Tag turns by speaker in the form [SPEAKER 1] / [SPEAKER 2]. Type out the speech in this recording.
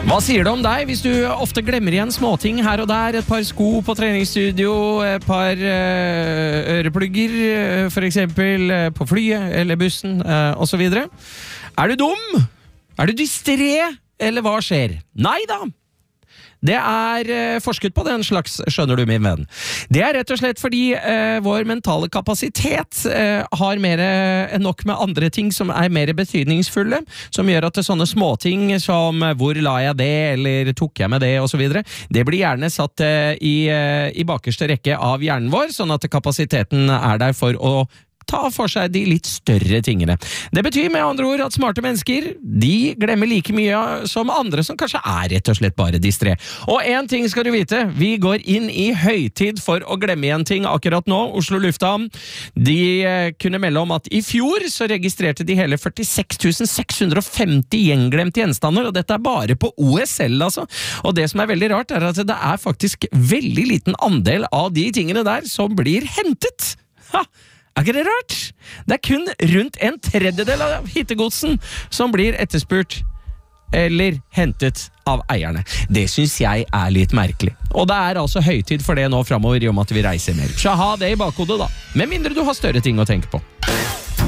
[SPEAKER 1] Hva sier det om deg hvis du ofte glemmer igjen småting her og der? Et par sko på treningsstudio, et par øreplugger, for eksempel på flyet eller bussen, og så videre. Er du dum? Er du distré? Eller hva skjer? Nei da! Det forsket på den slags, skjønner du, min venn. Det rett og slett fordi vår mentale kapasitet har mer enn nok med andre ting som mer betydningsfulle, som gjør at det sånne småting som hvor la jeg det, eller tok jeg med det, og så videre, det blir gjerne satt i bakerste rekke av hjernen vår, sånn at kapasiteten der for å ta for seg de litt større tingene. Det betyr med andre ord at smarte mennesker, de glemmer like mye som andre som kanskje rett og slett bare distré. Og en ting skal du vite, vi går inn i høytid for å glemme igjen ting akkurat nå. Oslo Lufthavn, de kunne melde om at i fjor så registrerte de hele 46 650 gjenglemte gjenstander, og dette bare på OSL, altså. Og det som veldig rart at det faktisk veldig liten andel av de tingene der som blir hentet. Ha! Ikke det rart? Det kun rundt 1/3 av hittegodsen som blir etterspurt eller hentet av eierne. Det synes jeg litt merkelig. Og det altså høytid for det nå fremover i og med at vi reiser mer. Så ha det i bakhodet da, med mindre du har større ting å tenke på.